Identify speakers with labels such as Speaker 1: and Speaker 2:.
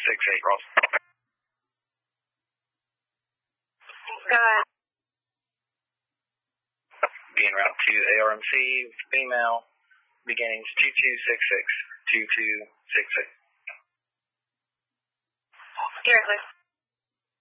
Speaker 1: Ross.
Speaker 2: Go ahead.
Speaker 1: Being route to ARMC, female, beginnings 2266, 2266.
Speaker 2: Directly.